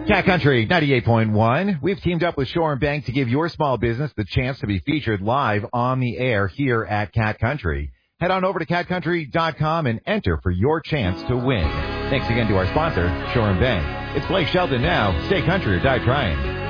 Cat Country 98.1. We've teamed up with Shore and Bank to give your small business the chance to be featured live on the air here at Cat Country. Head on over to catcountry.com and enter for your chance to win. Thanks again to our sponsor, Shore and Bank. It's Blake Shelton now. Stay country or die trying.